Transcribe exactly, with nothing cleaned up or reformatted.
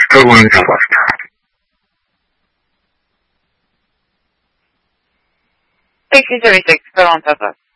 struggling to left. sixteen seventy-six, go on Tesla.